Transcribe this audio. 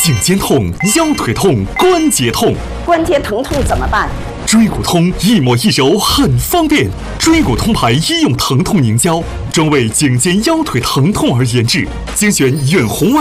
颈肩痛、腰腿痛、关节痛。 关节疼痛怎么办？ 椎骨通一抹一揉很方便，椎骨通牌医用疼痛凝胶，专为颈肩腰腿疼痛而研制，精选远红外